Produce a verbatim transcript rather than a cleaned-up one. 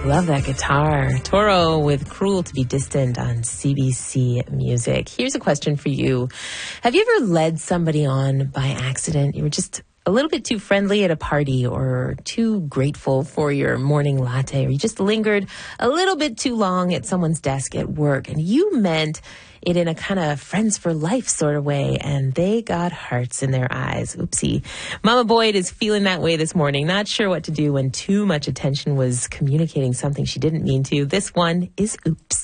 Love that guitar. Toro with Cruel to be Distant on C B C Music. Here's a question for you. Have you ever led somebody on by accident? You were just a little bit too friendly at a party or too grateful for your morning latte, or you just lingered a little bit too long at someone's desk at work, and you meant it in a kind of friends for life sort of way, and they got hearts in their eyes. Oopsie. Mama Boyd is feeling that way this morning, not sure what to do when too much attention was communicating something she didn't mean to. This one is oops.